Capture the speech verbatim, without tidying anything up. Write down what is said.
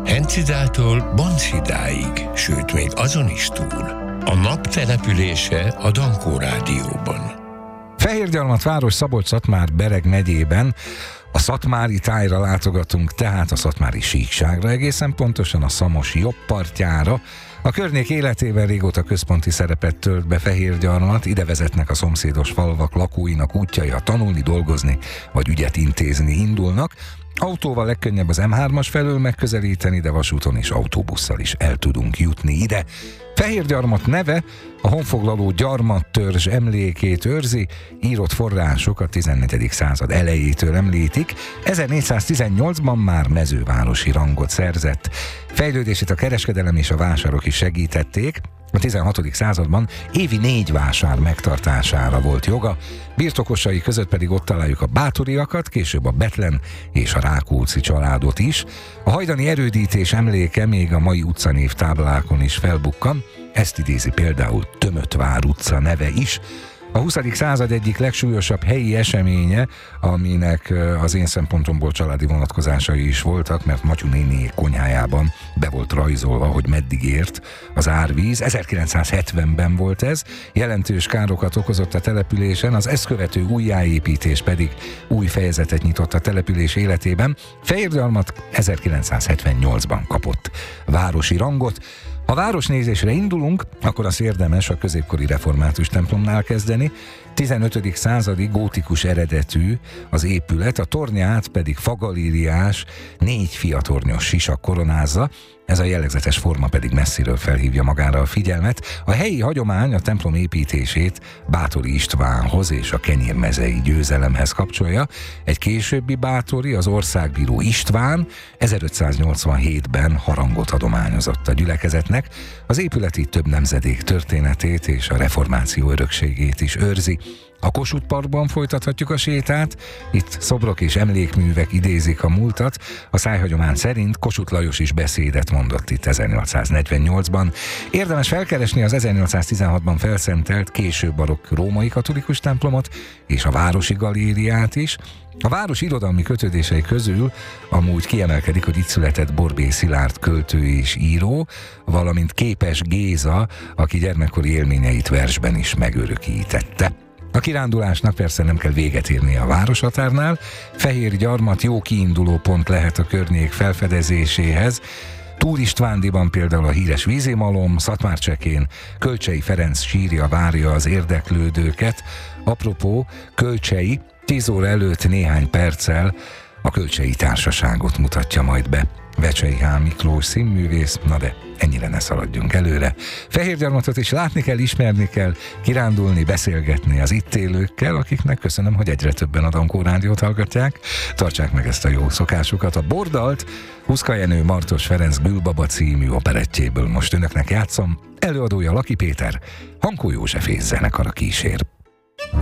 Encidától Banszidáig, sőt még azon is túl. A nap települése a Dankó Rádióban. Fehérgyarmat város Szabolcs-Szatmár Bereg megyében. A szatmári tájra látogatunk, tehát a szatmári síkságra, egészen pontosan a Szamos jobb partjára. A környék életében régóta központi szerepet tölt be Fehérgyarmat, ide vezetnek a szomszédos falvak lakóinak útjai, ha tanulni, dolgozni vagy ügyet intézni indulnak. Autóval legkönnyebb az em hármas felől megközelíteni, de vasúton és autóbusszal is el tudunk jutni ide. Fehérgyarmat neve a honfoglaló gyarmattörzs emlékét őrzi, írott források a tizennegyedik század elejétől említik. ezernégyszáztizennyolcban már mezővárosi rangot szerzett. Fejlődését a kereskedelem és a vásárok is segítették. A tizenhatodik században évi négy vásár megtartására volt joga, birtokosai között pedig ott találjuk a Báthoryakat, később a Bethlen és a Rákóczi családot is. A hajdani erődítés emléke még a mai utcanév táblákon is felbukkan, ezt idézi például Tömötvár utca neve is. A huszadik század egyik legsúlyosabb helyi eseménye, aminek az én szempontomból családi vonatkozásai is voltak, mert Matyú néni konyhájában be volt rajzolva, hogy meddig ért az árvíz. ezerkilencszázhetvenben volt ez, jelentős károkat okozott a településen, az ezt követő újjáépítés pedig új fejezetet nyitott a település életében. Fehérgyarmat ezerkilencszázhetvennyolcban kapott városi rangot. Ha városnézésre indulunk, akkor az érdemes a középkori református templomnál kezdeni. tizenötödik századi gótikus eredetű az épület, a tornyát pedig fagalériás, négy fiatornyos sisak koronázza, ez a jellegzetes forma pedig messziről felhívja magára a figyelmet. A helyi hagyomány a templom építését Báthory Istvánhoz és a kenyérmezei győzelemhez kapcsolja. Egy későbbi báthori, az országbíró István ezerötszáznyolcvanhétben harangot adományozott a gyülekezetnek. Az épület itt több nemzedék történetét és a reformáció örökségét is őrzi. A Kossuth Parkban folytathatjuk a sétát, itt szobrok és emlékművek idézik a múltat. A szájhagyomány szerint Kossuth Lajos is beszédet mondott itt ezernyolcszáznegyvennyolcban. Érdemes felkeresni az ezernyolcszáztizenhatban felszentelt késő barokk római katolikus templomot és a városi galériát is. A város irodalmi kötődései közül amúgy kiemelkedik, hogy itt született Borbély Szilárd költő és író, valamint Képes Géza, aki gyermekkori élményeit versben is megörökítette. A kirándulásnak persze nem kell véget érni a városhatárnál, Fehérgyarmat jó kiinduló pont lehet a környék felfedezéséhez. Túr Istvándiban például a híres vízimalom, Szatmárcsekén Kölcsey Ferenc sírja várja az érdeklődőket. Apropó, Kölcsey tíz óra előtt néhány perccel a Kölcsey Társaságot mutatja majd be. Vecsey H. Miklós színművész, na de ennyire ne szaladjunk előre. Fehérgyarmatot is látni kell, ismerni kell, kirándulni, beszélgetni az itt élőkkel, akiknek köszönöm, hogy egyre többen a Dankó Rádiót hallgatják. Tartsák meg ezt a jó szokásukat. A Bordalt Huszka Jenő Martos Ferenc Gülbaba című operettjéből most önöknek játszom. Előadója Laki Péter, Hankó József és zenekara kísér.